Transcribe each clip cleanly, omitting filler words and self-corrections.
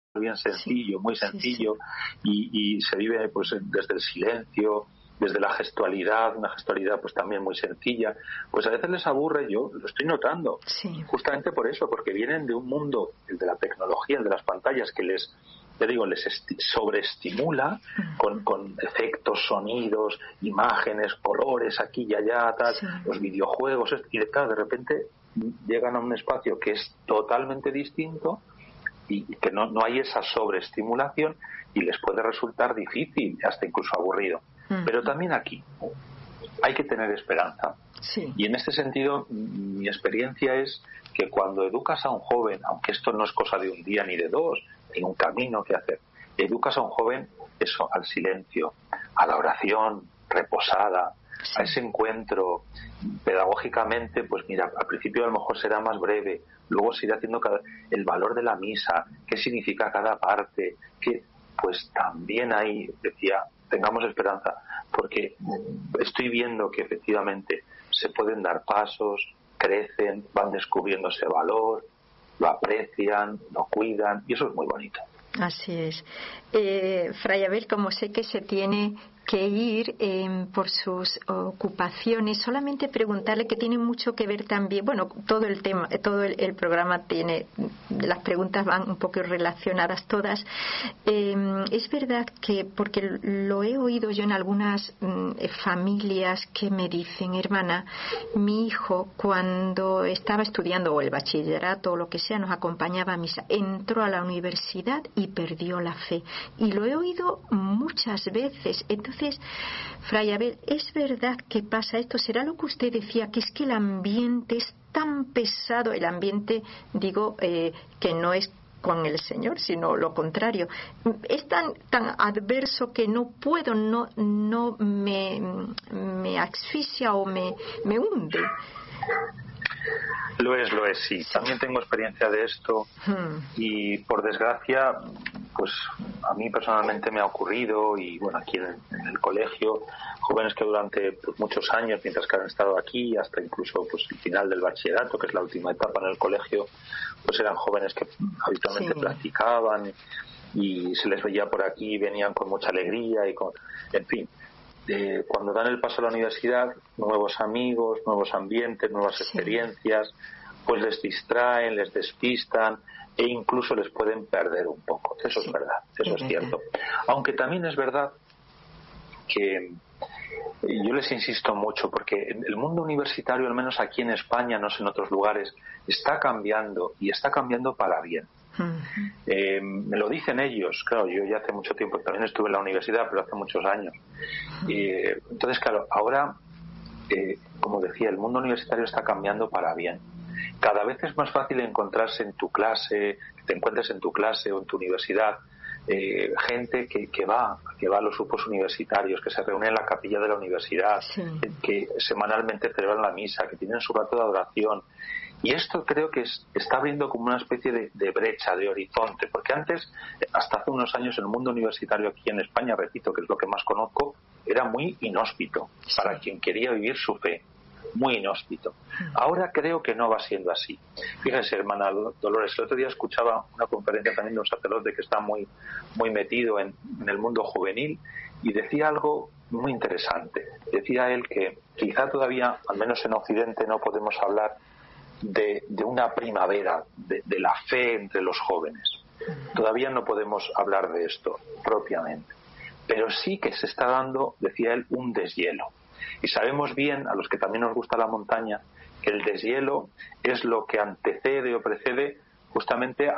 bien sencillo, muy sencillo, sí. Y se vive pues desde el silencio, desde la gestualidad, una gestualidad pues también muy sencilla, pues a veces les aburre. Yo lo estoy notando, Sí. justamente por eso, porque vienen de un mundo, el de la tecnología, el de las pantallas, que les sobreestimula con efectos, sonidos, imágenes, colores aquí y allá, tal, Sí. los videojuegos, y claro, de repente llegan a un espacio que es totalmente distinto y que no hay esa sobreestimulación y les puede resultar difícil, hasta incluso aburrido. Pero también aquí hay que tener esperanza. Sí. Y en este sentido, mi experiencia es que cuando educas a un joven, aunque esto no es cosa de un día ni de dos, hay un camino que hacer, educas a un joven eso, al silencio, a la oración reposada, a ese encuentro pedagógicamente, pues mira, al principio a lo mejor será más breve, luego se irá haciendo el valor de la misa, qué significa cada parte, que pues también ahí decía, tengamos esperanza, porque estoy viendo que efectivamente se pueden dar pasos, crecen, van descubriendo ese valor, lo aprecian, lo cuidan, y eso es muy bonito. Así es. Fray Abel, como sé que se tiene que ir por sus ocupaciones, solamente preguntarle, que tiene mucho que ver también, bueno, todo el tema, todo el programa tiene, las preguntas van un poco relacionadas todas. Es verdad que, porque lo he oído yo en algunas familias que me dicen, hermana, mi hijo cuando estaba estudiando o el bachillerato o lo que sea, nos acompañaba a misa, entró a la universidad y perdió la fe, y lo he oído muchas veces. Entonces, Fray Abel, ¿es verdad que pasa esto? ¿Será lo que usted decía, que es que el ambiente es tan pesado? El ambiente, digo, que no es con el Señor, sino lo contrario. Es tan adverso que no puedo, no me asfixia o me hunde. Lo es, sí. También tengo experiencia de esto y por desgracia, pues a mí personalmente me ha ocurrido, y bueno, aquí en el colegio, jóvenes que durante pues, muchos años, mientras que han estado aquí, hasta incluso pues el final del bachillerato, que es la última etapa en el colegio, pues eran jóvenes que habitualmente practicaban y se les veía por aquí, venían con mucha alegría y en fin. Cuando dan el paso a la universidad, nuevos amigos, nuevos ambientes, nuevas experiencias, pues les distraen, les despistan e incluso les pueden perder un poco. Eso es verdad, eso es cierto. Aunque también es verdad que yo les insisto mucho, porque el mundo universitario, al menos aquí en España, no sé en otros lugares, está cambiando, y está cambiando para bien. Me lo dicen ellos, claro, yo ya hace mucho tiempo también estuve en la universidad, pero hace muchos años. Entonces, claro, ahora, como decía, el mundo universitario está cambiando para bien. Cada vez es más fácil encontrarse en tu clase, que te encuentres en tu clase o en tu universidad, gente que va a los grupos universitarios, que se reúne en la capilla de la universidad, que semanalmente celebran la misa, que tienen su rato de adoración. Y esto creo que está abriendo como una especie de brecha, de horizonte, porque antes, hasta hace unos años, el mundo universitario aquí en España, repito, que es lo que más conozco, era muy inhóspito para quien quería vivir su fe, muy inhóspito. Ahora creo que no va siendo así. Fíjense, hermana Dolores, el otro día escuchaba una conferencia también de un sacerdote que está muy metido en el mundo juvenil, y decía algo muy interesante. Decía él que quizá todavía, al menos en Occidente, no podemos hablar de una primavera de la fe entre los jóvenes. Todavía no podemos hablar de esto propiamente, pero sí que se está dando, decía él, un deshielo. Y sabemos bien, a los que también nos gusta la montaña, que el deshielo es lo que antecede o precede justamente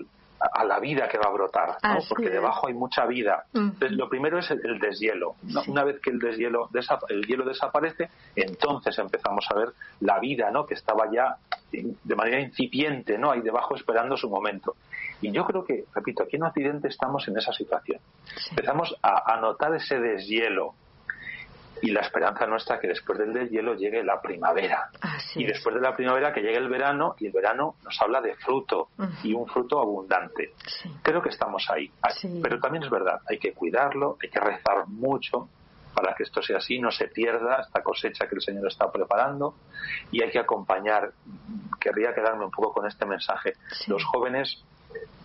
a la vida que va a brotar, ¿no? Porque debajo hay mucha vida. Entonces, lo primero es el deshielo. Una vez que el hielo desaparece, entonces empezamos a ver la vida, ¿no?, que estaba ya de manera incipiente, ¿no?, ahí debajo esperando su momento. Y yo creo que, repito, aquí en Occidente estamos en esa situación. Empezamos a notar ese deshielo. Y la esperanza nuestra que después del deshielo llegue la primavera. Y después de la primavera que llegue el verano, y el verano nos habla de fruto, y un fruto abundante. Creo que estamos ahí. Pero también es verdad, hay que cuidarlo, hay que rezar mucho para que esto sea así, no se pierda esta cosecha que el Señor está preparando, y hay que acompañar. Querría quedarme un poco con este mensaje. Los jóvenes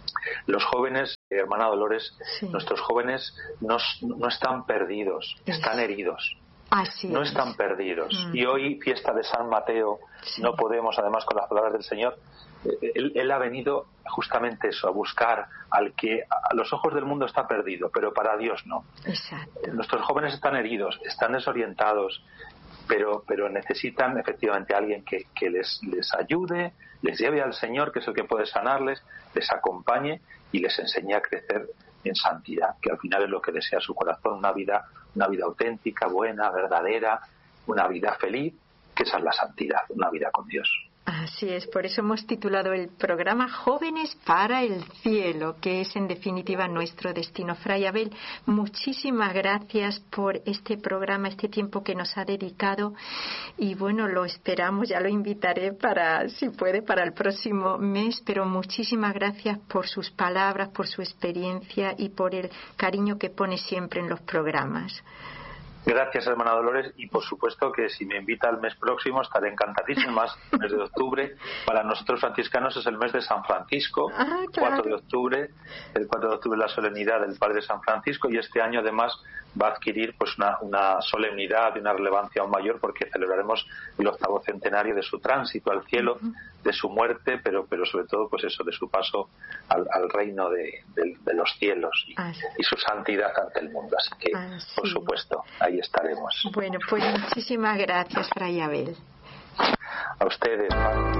Los jóvenes, hermana Dolores, sí. Nuestros jóvenes no están perdidos, están heridos. Así no es. están perdidos. Y hoy, fiesta de San Mateo, sí. no podemos, además con las palabras del Señor, él ha venido justamente eso, a buscar al que a los ojos del mundo está perdido, pero para Dios no. Exacto. Nuestros jóvenes están heridos, están desorientados, pero necesitan efectivamente a alguien que les ayude, les lleve al Señor, que es el que puede sanarles, les acompañe y les enseñe a crecer en santidad, que al final es lo que desea su corazón, una vida auténtica, buena, verdadera, una vida feliz, que esa es la santidad, una vida con Dios. Así es, por eso hemos titulado el programa Jóvenes para el Cielo, que es en definitiva nuestro destino. Fray Abel, muchísimas gracias por este programa, este tiempo que nos ha dedicado, y bueno, lo esperamos, ya lo invitaré si puede, para el próximo mes, pero muchísimas gracias por sus palabras, por su experiencia y por el cariño que pone siempre en los programas. Gracias, hermana Dolores, y por supuesto que si me invita al mes próximo estaré encantadísimo. Más el mes de octubre, para nosotros franciscanos es el mes de San Francisco, claro. 4 de octubre, el 4 de octubre es la solemnidad del Padre San Francisco, y este año además va a adquirir pues una solemnidad y una relevancia aún mayor, porque celebraremos el 8º centenario de su tránsito al cielo, de su muerte, pero sobre todo pues eso, de su paso al reino de los cielos y su santidad ante el mundo. Así que, por supuesto, ahí estaremos. Bueno, pues muchísimas gracias, Fray Abel. A ustedes.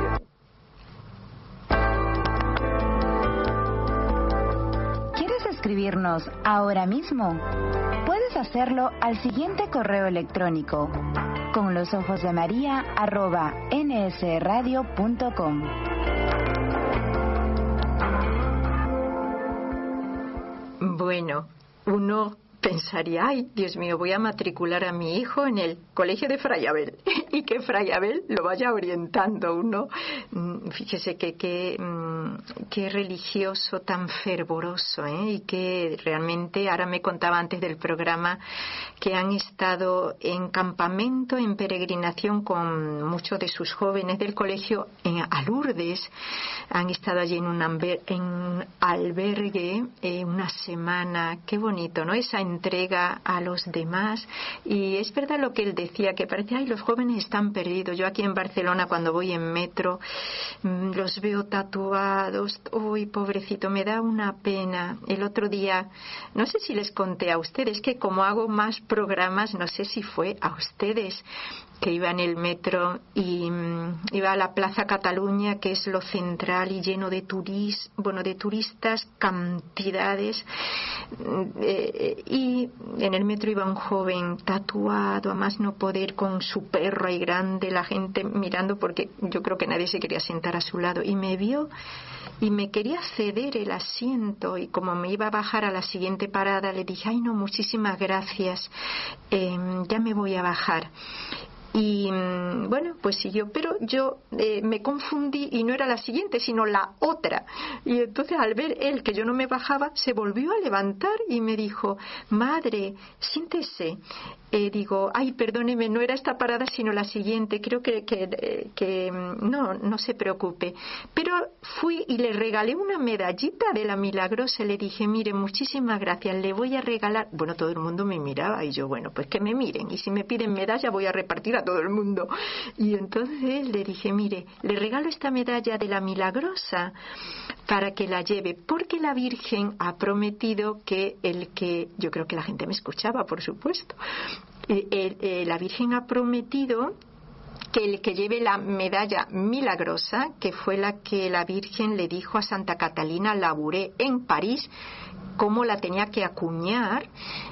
¿Quieres escribirnos ahora mismo? Puedes hacerlo al siguiente correo electrónico: conlosojosdemaria@nsradio.com. Bueno, uno pensaría, ay, Dios mío, voy a matricular a mi hijo en el colegio de Fray Abel y que Fray Abel lo vaya orientando uno. Fíjese que religioso tan fervoroso, y que realmente, ahora me contaba antes del programa que han estado en campamento, en peregrinación con muchos de sus jóvenes del colegio a Lourdes. Han estado allí en un albergue una semana. Qué bonito, ¿no? Esa entrega a los demás. Y es verdad lo que él decía, que parece, ay, los jóvenes están perdidos. Yo aquí en Barcelona, cuando voy en metro, los veo tatuados. Uy, pobrecito, me da una pena. El otro día, no sé si les conté a ustedes, que como hago más programas, no sé si fue a ustedes, que iba en el metro y iba a la Plaza Cataluña, que es lo central y lleno de turistas, cantidades, y en el metro iba un joven tatuado a más no poder, con su perro ahí grande, la gente mirando, porque yo creo que nadie se quería sentar a su lado, y me vio y me quería ceder el asiento, y como me iba a bajar a la siguiente parada le dije, ay no, muchísimas gracias, ya me voy a bajar. Y bueno, pues siguió, pero yo me confundí y no era la siguiente, sino la otra. Y entonces, al ver él que yo no me bajaba, se volvió a levantar y me dijo, madre, siéntese. Digo, ay, perdóneme, no era esta parada sino la siguiente, creo que no se preocupe. Pero fui y le regalé una medallita de la Milagrosa, le dije, mire, muchísimas gracias, le voy a regalar. Bueno, todo el mundo me miraba y yo, bueno, pues que me miren, y si me piden medalla voy a repartir a todo el mundo. Y entonces le dije, mire, le regalo esta medalla de la Milagrosa para que la lleve, porque la Virgen ha prometido que yo creo que la gente me escuchaba, por supuesto, la Virgen ha prometido que el que lleve la medalla milagrosa, que fue la que la Virgen le dijo a Santa Catalina Labouré en París, cómo la tenía que acuñar,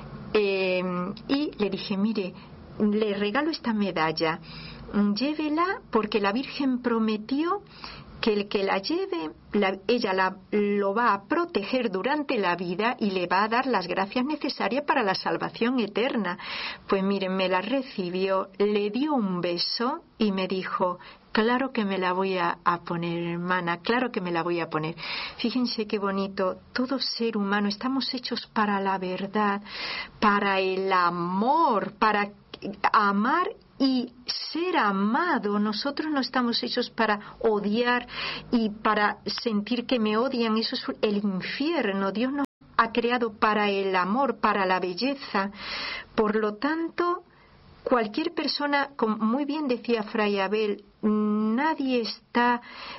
y le dije, mire, le regalo esta medalla, llévela porque la Virgen prometió que el que la lleve, ella lo va a proteger durante la vida y le va a dar las gracias necesarias para la salvación eterna. Pues miren, me la recibió, le dio un beso y me dijo, claro que me la voy a poner, hermana, claro que me la voy a poner. Fíjense qué bonito, todo ser humano, estamos hechos para la verdad, para el amor, para amar y ser amado. Nosotros no estamos hechos para odiar y para sentir que me odian. Eso es el infierno. Dios nos ha creado para el amor, para la belleza. Por lo tanto, cualquier persona, como muy bien decía Fray Abel, nadie está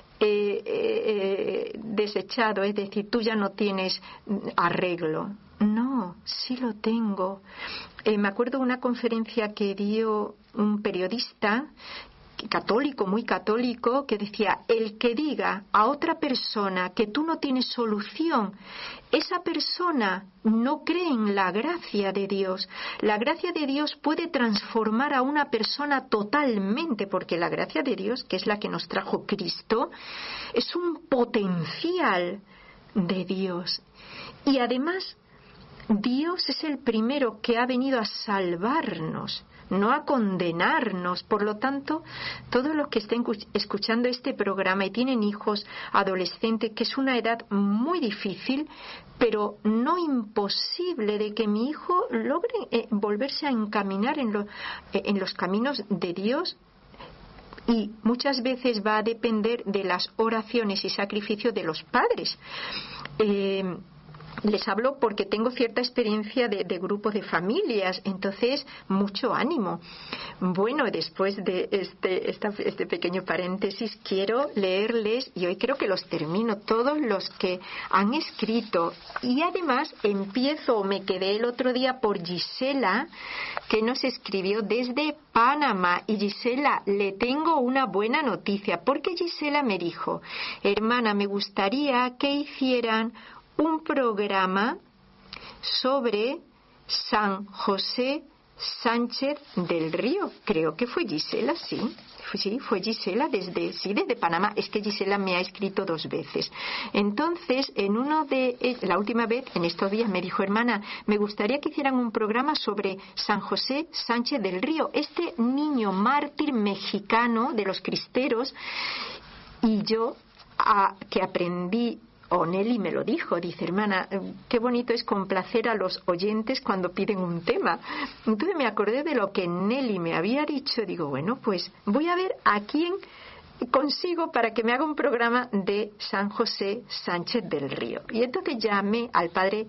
desechado, es decir, tú ya no tienes arreglo. No, sí lo tengo. Me acuerdo de una conferencia que dio un periodista católico, muy católico, que decía: el que diga a otra persona que tú no tienes solución, esa persona no cree en la gracia de Dios. La gracia de Dios puede transformar a una persona totalmente, porque la gracia de Dios, que es la que nos trajo Cristo, es un potencial de Dios. Y además, Dios es el primero que ha venido a salvarnos, no a condenarnos. Por lo tanto, todos los que estén escuchando este programa y tienen hijos adolescentes, que es una edad muy difícil, pero no imposible, de que mi hijo logre volverse a encaminar en los caminos de Dios. Y muchas veces va a depender de las oraciones y sacrificios de los padres. Les hablo porque tengo cierta experiencia de grupo de familias, entonces mucho ánimo. Bueno, después de este pequeño paréntesis, quiero leerles, y hoy creo que los termino, todos los que han escrito. Y además empiezo, me quedé el otro día por Gisela, que nos escribió desde Panamá. Y Gisela, le tengo una buena noticia, porque Gisela me dijo: hermana, me gustaría que hicieran un programa sobre San José Sánchez del Río. Creo que fue Gisela, sí, fue Gisela desde Panamá. Es que Gisela me ha escrito 2 veces. Entonces, la última vez, en estos días, me dijo: hermana, me gustaría que hicieran un programa sobre San José Sánchez del Río, este niño mártir mexicano de los cristeros. Y yo, que aprendí, Nelly me lo dijo, dice: hermana, qué bonito es complacer a los oyentes cuando piden un tema. Entonces me acordé de lo que Nelly me había dicho. Digo, bueno, pues voy a ver a quién consigo para que me haga un programa de San José Sánchez del Río. Y entonces llamé al padre,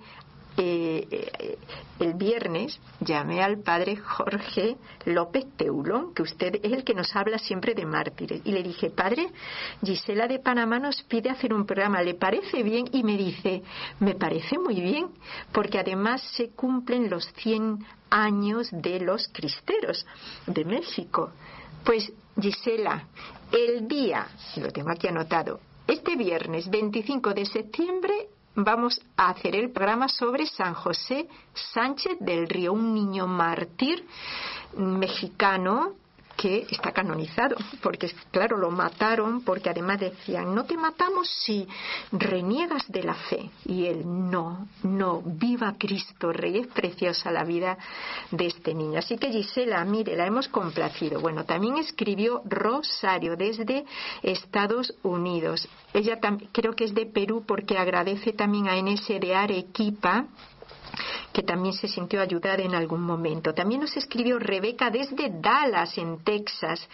el viernes llamé al padre Jorge López Teulón, que usted es el que nos habla siempre de mártires, y le dije: padre, Gisela de Panamá nos pide hacer un programa, ¿le parece bien? Y me dice: me parece muy bien, porque además se cumplen los 100 años de los cristeros de México. Pues Gisela, el día, lo tengo aquí anotado, este viernes 25 de septiembre vamos a hacer el programa sobre San José Sánchez del Río, un niño mártir mexicano que está canonizado, porque claro, lo mataron, porque además decían: no te matamos si reniegas de la fe. Y él: no, viva Cristo Rey. Es preciosa la vida de este niño. Así que Gisela, mire, la hemos complacido. Bueno, también escribió Rosario desde Estados Unidos. Ella creo que es de Perú, porque agradece también a NS de Arequipa, que también se sintió ayudar en algún momento. También nos escribió Rebeca desde Dallas, en Texas.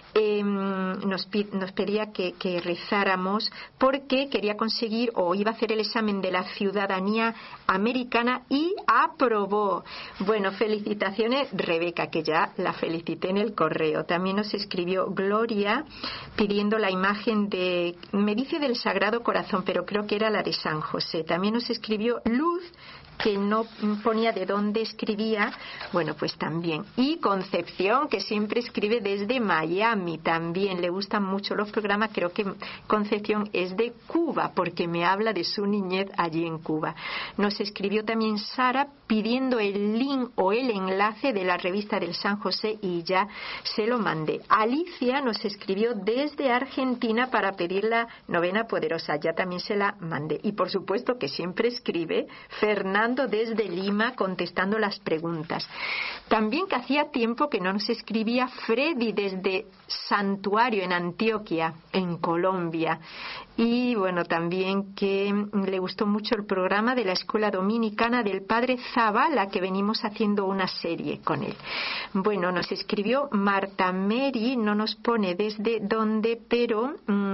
Nos pedía que rezáramos porque quería conseguir, o iba a hacer el examen de la ciudadanía americana, y aprobó. Bueno, felicitaciones, Rebeca, que ya la felicité en el correo. También nos escribió Gloria pidiendo la imagen me dice del Sagrado Corazón, pero creo que era la de San José. También nos escribió Luz, que no ponía de dónde escribía. Bueno, pues también. Y Concepción, que siempre escribe desde Miami, también le gustan mucho los programas. Creo que Concepción es de Cuba, porque me habla de su niñez allí en Cuba. Nos escribió también Sara pidiendo el link o el enlace de la revista del San José, y ya se lo mandé. Alicia nos escribió desde Argentina para pedir la novena poderosa, ya también se la mandé. Y por supuesto que siempre escribe Fernando Fernando desde Lima contestando las preguntas. También que hacía tiempo que no nos escribía Freddy desde Santuario en Antioquia, en Colombia. Y bueno, también que le gustó mucho el programa de la Escuela Dominicana del Padre Zavala, que venimos haciendo una serie con él. Bueno, nos escribió Marta Mary, no nos pone desde dónde, pero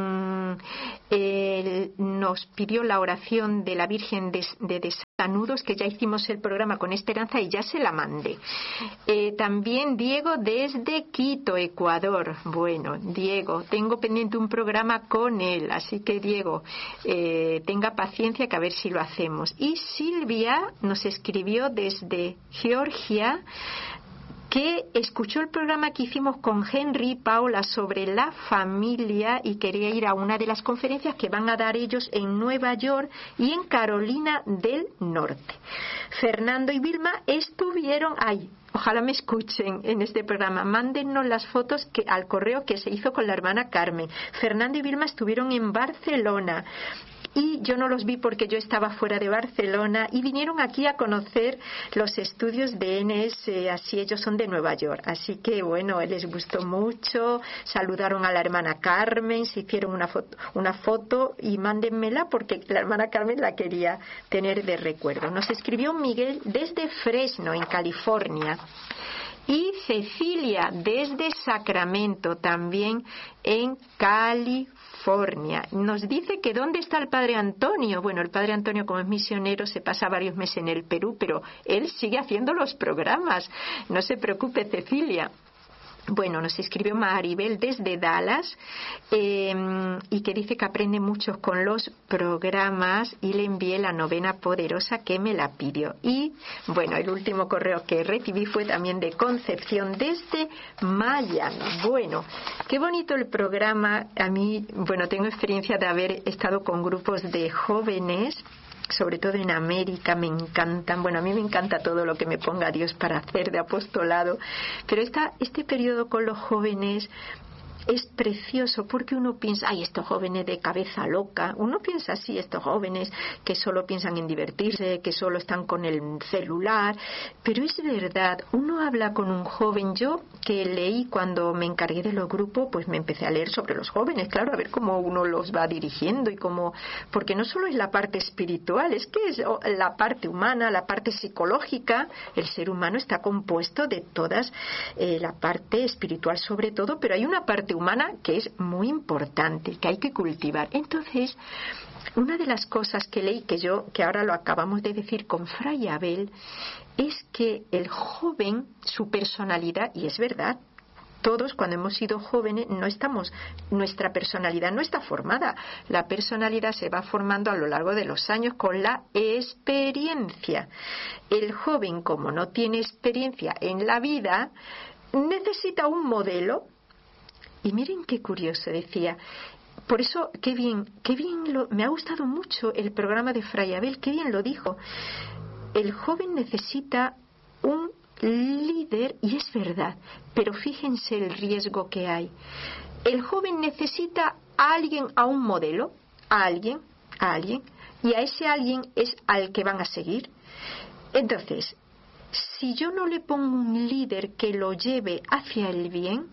nos pidió la oración de la Virgen de Desatanudos, que ya hicimos el programa con Esperanza y ya se la mandé. También Diego desde Quito, Ecuador. Bueno, Diego, tengo pendiente un programa con él, así que Diego, tenga paciencia que a ver si lo hacemos. Y Silvia nos escribió desde Georgia, que escuchó el programa que hicimos con Henry y Paula sobre la familia y quería ir a una de las conferencias que van a dar ellos en Nueva York y en Carolina del Norte. Fernando y Vilma estuvieron ahí. Ojalá me escuchen en este programa. Mándennos las fotos al correo que se hizo con la hermana Carmen. Fernando y Vilma estuvieron en Barcelona. Y yo no los vi porque yo estaba fuera de Barcelona y vinieron aquí a conocer los estudios de NS, así ellos son de Nueva York. Así que bueno, les gustó mucho, saludaron a la hermana Carmen, se hicieron una foto y mándenmela porque la hermana Carmen la quería tener de recuerdo. Nos escribió Miguel desde Fresno, en California. Y Cecilia desde Sacramento, también en California. Nos dice que ¿dónde está el Padre Antonio? Bueno, el Padre Antonio, como es misionero, se pasa varios meses en el Perú, pero él sigue haciendo los programas. No se preocupe, Cecilia. Bueno, nos escribió Maribel desde Dallas y que dice que aprende mucho con los programas y le envié la novena poderosa que me la pidió. Y bueno, el último correo que recibí fue también de Concepción desde Miami. Bueno, qué bonito el programa. A mí, bueno, tengo experiencia de haber estado con grupos de jóvenes, sobre todo en América, me encantan. Bueno, a mí me encanta todo lo que me ponga Dios para hacer de apostolado, pero este periodo con los jóvenes es precioso porque uno piensa, ay, estos jóvenes de cabeza loca, uno piensa así, estos jóvenes que solo piensan en divertirse, que solo están con el celular, pero es verdad, uno habla con un joven. Yo que leí cuando me encargué de los grupos, pues me empecé a leer sobre los jóvenes, claro, a ver cómo uno los va dirigiendo y cómo, porque no solo es la parte espiritual, es que es la parte humana, la parte psicológica. El ser humano está compuesto de todas, la parte espiritual sobre todo, pero hay una parte humana que es muy importante, que hay que cultivar. Entonces, una de las cosas que leí, que ahora lo acabamos de decir con Fray Abel, es que el joven, su personalidad, y es verdad, todos cuando hemos sido jóvenes nuestra personalidad no está formada. La personalidad se va formando a lo largo de los años con la experiencia. El joven, como no tiene experiencia en la vida, necesita un modelo. Y miren qué curioso, decía. Por eso, qué bien me ha gustado mucho el programa de Fray Abel, qué bien lo dijo. El joven necesita un líder, y es verdad, pero fíjense el riesgo que hay. El joven necesita a alguien, a un modelo, a alguien, y a ese alguien es al que van a seguir. Entonces, si yo no le pongo un líder que lo lleve hacia el bien,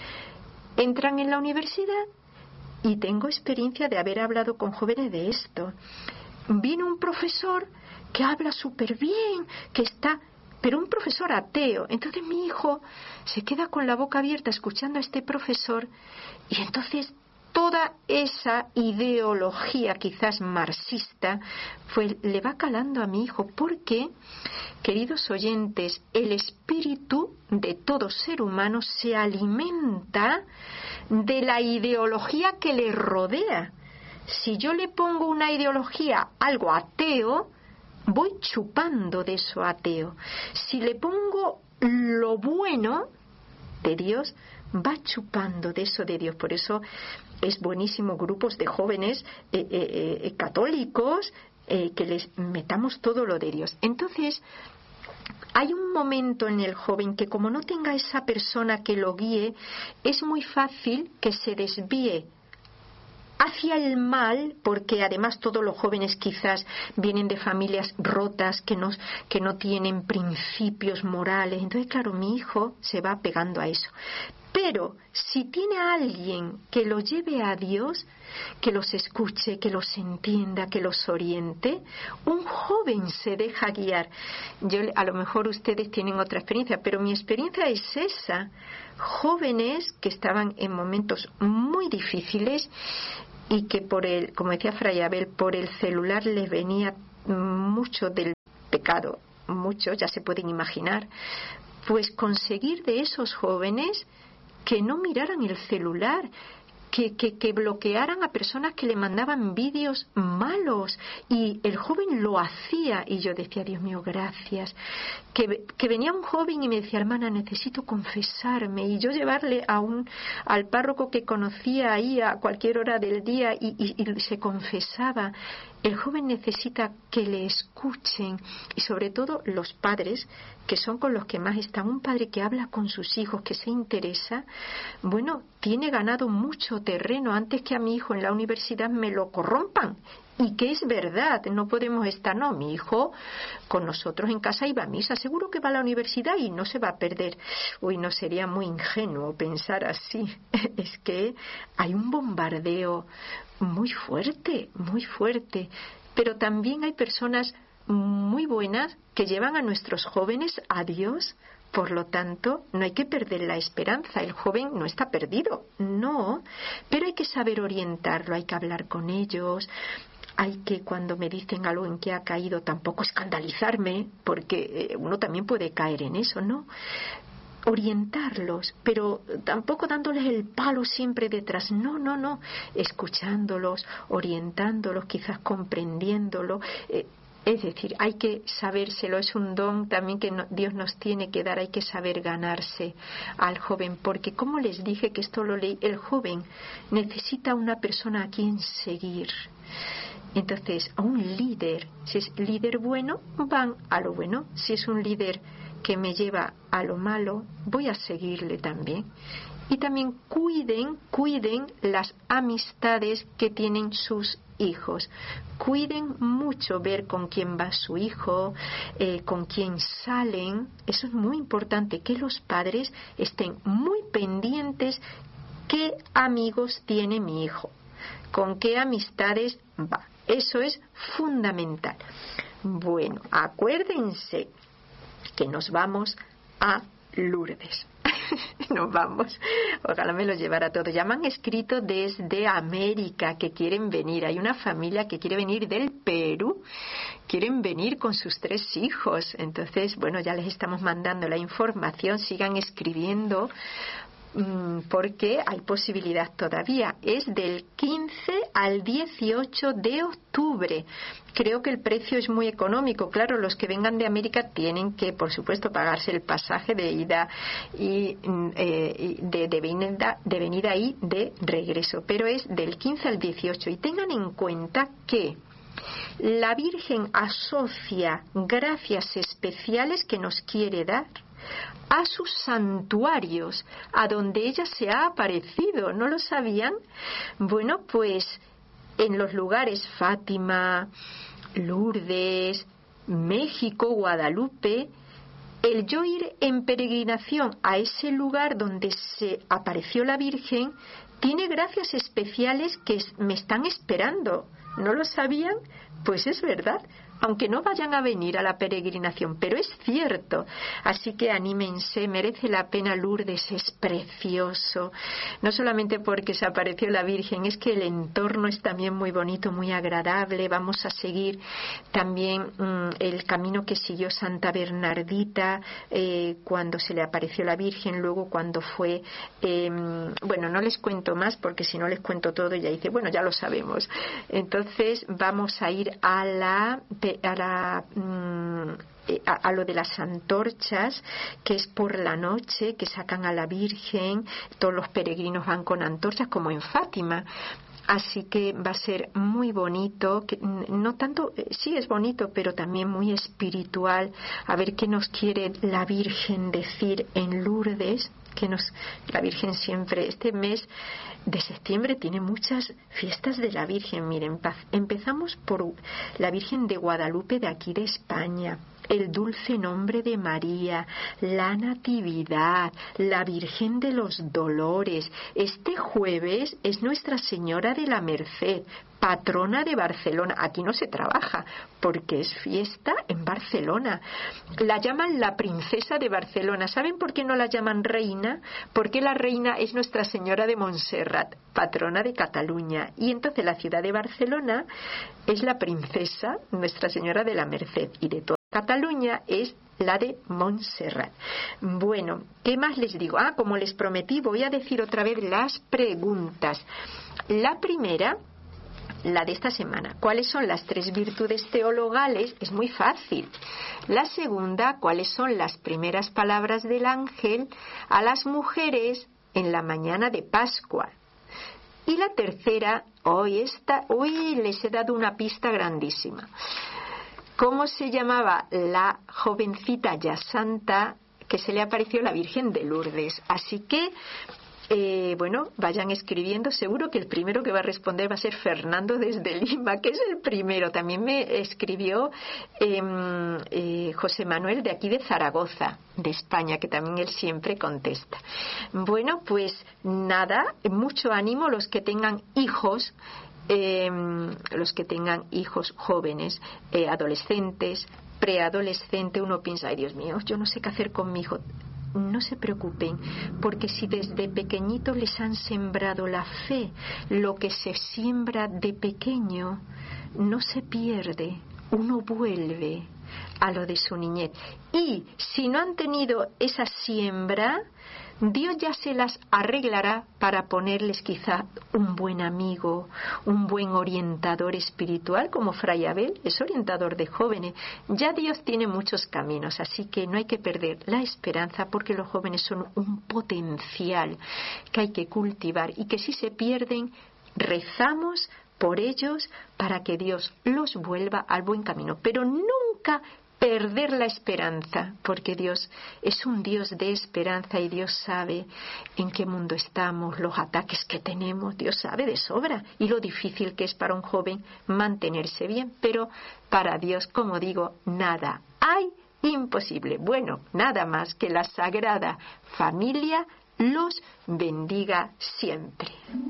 entran en la universidad, y tengo experiencia de haber hablado con jóvenes de esto. Viene un profesor que habla súper bien, pero un profesor ateo. Entonces mi hijo se queda con la boca abierta escuchando a este profesor, y entonces toda esa ideología quizás marxista le va calando a mi hijo, porque, queridos oyentes, el espíritu de todo ser humano se alimenta de la ideología que le rodea. Si yo le pongo una ideología, algo ateo, voy chupando de eso ateo. Si le pongo lo bueno de Dios, va chupando de eso de Dios. Por eso es buenísimo grupos de jóvenes católicos, que les metamos todo lo de Dios. Entonces, hay un momento en el joven que, como no tenga esa persona que lo guíe, es muy fácil que se desvíe hacia el mal, porque además todos los jóvenes quizás vienen de familias rotas que no tienen principios morales. Entonces, claro, mi hijo se va pegando a eso. Pero si tiene a alguien que los lleve a Dios, que los escuche, que los entienda, que los oriente, un joven se deja guiar. A lo mejor ustedes tienen otra experiencia, pero mi experiencia es esa. Jóvenes que estaban en momentos muy difíciles y que como decía Fray Abel, por el celular les venía mucho del pecado, mucho, ya se pueden imaginar, pues conseguir de esos jóvenes que no miraran el celular, que bloquearan a personas que le mandaban vídeos malos, y el joven lo hacía, y yo decía, Dios mío, gracias. Que venía un joven y me decía, hermana, necesito confesarme, y yo llevarle al párroco que conocía ahí a cualquier hora del día y se confesaba. El joven necesita que le escuchen, y sobre todo los padres, que son con los que más están. Un padre que habla con sus hijos, que se interesa, bueno, tiene ganado mucho terreno antes que a mi hijo en la universidad me lo corrompan. Y que es verdad, no podemos estar, no, mi hijo con nosotros en casa iba a misa, seguro que va a la universidad y no se va a perder. Uy, no, sería muy ingenuo pensar así. Es que hay un bombardeo muy fuerte, muy fuerte. Pero también hay personas muy buenas que llevan a nuestros jóvenes a Dios. Por lo tanto, no hay que perder la esperanza. El joven no está perdido, no, pero hay que saber orientarlo, hay que hablar con ellos. Hay que, cuando me dicen algo en que ha caído, tampoco escandalizarme, porque uno también puede caer en eso, ¿no? Orientarlos, pero tampoco dándoles el palo siempre detrás. No. Escuchándolos, orientándolos, quizás comprendiéndolo. Es decir, hay que sabérselo, es un don también que Dios nos tiene que dar, hay que saber ganarse al joven, porque como les dije, que esto lo leí, el joven necesita una persona a quien seguir. Entonces, a un líder, si es líder bueno, van a lo bueno. Si es un líder que me lleva a lo malo, voy a seguirle también. Y también cuiden las amistades que tienen sus hijos. Cuiden mucho ver con quién va su hijo, con quién salen. Eso es muy importante, que los padres estén muy pendientes qué amigos tiene mi hijo, con qué amistades va. Eso es fundamental. Bueno, acuérdense que nos vamos a Lourdes. Nos vamos. Ojalá me lo llevara todo. Ya me han escrito desde América que quieren venir. Hay una familia que quiere venir del Perú. Quieren venir con sus 3 hijos. Entonces, bueno, ya les estamos mandando la información. Sigan escribiendo, porque hay posibilidad todavía. Es del 15 al 18 de octubre. Creo que el precio es muy económico. Claro, los que vengan de América tienen que, por supuesto, pagarse el pasaje de ida y de venida y de regreso. Pero es del 15 al 18. Y tengan en cuenta que la Virgen asocia gracias especiales que nos quiere dar a sus santuarios, a donde ella se ha aparecido. ¿No lo sabían? Bueno, pues en los lugares Fátima, Lourdes, México, Guadalupe, el yo ir en peregrinación a ese lugar donde se apareció la Virgen tiene gracias especiales que me están esperando. ¿No lo sabían? Pues es verdad, aunque no vayan a venir a la peregrinación, pero es cierto. Así que anímense, merece la pena. Lourdes es precioso, no solamente porque se apareció la Virgen, es que el entorno es también muy bonito, muy agradable. Vamos a seguir también el camino que siguió Santa Bernardita cuando se le apareció la Virgen, luego cuando fue, bueno, no les cuento más porque si no les cuento todo ya dice, bueno, ya lo sabemos. Entonces vamos a ir a lo de las antorchas, que es por la noche, que sacan a la Virgen. Todos los peregrinos van con antorchas, como en Fátima. Así que va a ser muy bonito, que no tanto, sí es bonito, pero también muy espiritual. A ver qué nos quiere la Virgen decir en Lourdes. la Virgen siempre, este mes de septiembre tiene muchas fiestas de la Virgen. Miren, empezamos por la Virgen de Guadalupe de aquí de España, el dulce nombre de María, la Natividad, la Virgen de los Dolores. Este jueves es Nuestra Señora de la Merced, patrona de Barcelona. Aquí no se trabaja porque es fiesta en Barcelona. La llaman la princesa de Barcelona. ¿Saben por qué no la llaman reina? Porque la reina es Nuestra Señora de Montserrat, patrona de Cataluña. Y entonces la ciudad de Barcelona es la princesa Nuestra Señora de la Merced, y de toda Cataluña es la de Montserrat. Bueno, ¿qué más les digo? Como les prometí, voy a decir otra vez las preguntas. La primera, la de esta semana: ¿cuáles son las 3 virtudes teologales? Es muy fácil. La segunda: ¿cuáles son las primeras palabras del ángel a las mujeres en la mañana de Pascua? Y la tercera, les he dado una pista grandísima. ¿Cómo se llamaba la jovencita ya santa que se le apareció la Virgen de Lourdes? Así que, vayan escribiendo. Seguro que el primero que va a responder va a ser Fernando desde Lima, que es el primero. También me escribió José Manuel de aquí de Zaragoza, de España, que también él siempre contesta. Bueno, pues nada, mucho ánimo los que tengan hijos. Jóvenes, adolescentes, preadolescente. Uno piensa: ay, Dios mío, yo no sé qué hacer con mi hijo. No se preocupen, porque si desde pequeñitos les han sembrado la fe, lo que se siembra de pequeño no se pierde, uno vuelve a lo de su niñez. Y si no han tenido esa siembra, Dios ya se las arreglará para ponerles quizá un buen amigo, un buen orientador espiritual, como Fray Abel es orientador de jóvenes. Ya Dios tiene muchos caminos, así que no hay que perder la esperanza, porque los jóvenes son un potencial que hay que cultivar, y que si se pierden, rezamos por ellos para que Dios los vuelva al buen camino, pero nunca perder la esperanza, porque Dios es un Dios de esperanza, y Dios sabe en qué mundo estamos, los ataques que tenemos. Dios sabe de sobra, y lo difícil que es para un joven mantenerse bien, pero para Dios, como digo, nada hay imposible. Bueno, nada más, que la Sagrada Familia los bendiga siempre.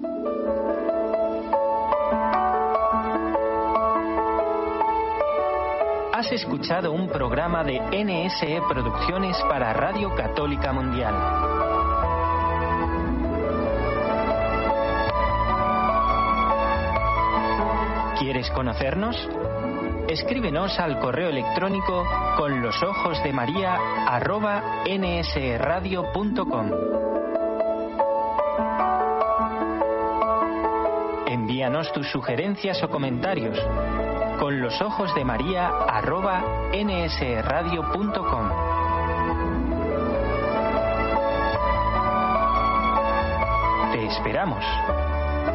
Has escuchado un programa de NSE Producciones para Radio Católica Mundial. ¿Quieres conocernos? Escríbenos al correo electrónico conlosojosdemaria@nsradio.com. Envíanos tus sugerencias o comentarios conlosojosdemaria@nsradio.com. Te esperamos.